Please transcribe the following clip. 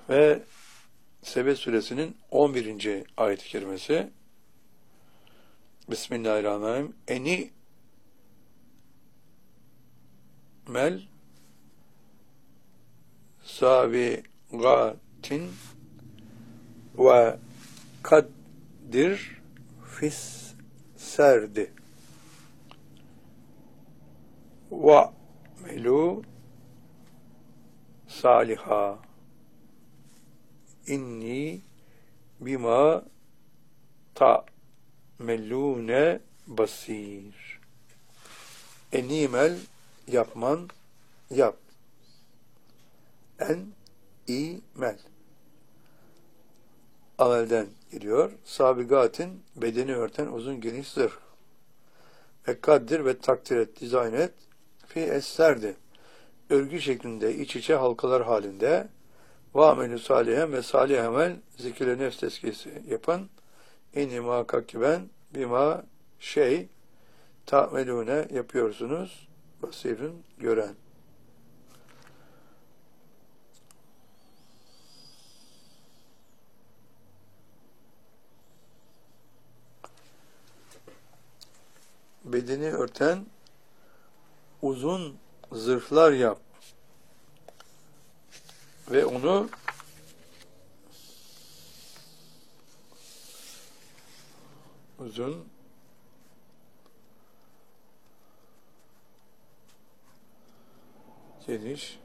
Ve Sebe suresinin 11. ayet-i kerimesi. Bismillahirrahmanirrahim. Eni mel sabigatin ve kaddir fis serdi ve melu saliha inni bima ta'melune basir. Enimel yapman, yap. En imel amelden geliyor. Sabigatin bedeni örten uzun geniş zırh. Ve kaddir ve takdir et, dizayn et. Fi esserdi. Örgü şeklinde iç içe halkalar halinde. Ve amelü salihen ve salih amel zikir-i nefs tezkiyesi yapın. İnni muhakkak ki ben bima şey ta'melune yapıyorsunuz. Basirün gören. Bedeni örten uzun zırhlar yap ve onu uzun geniş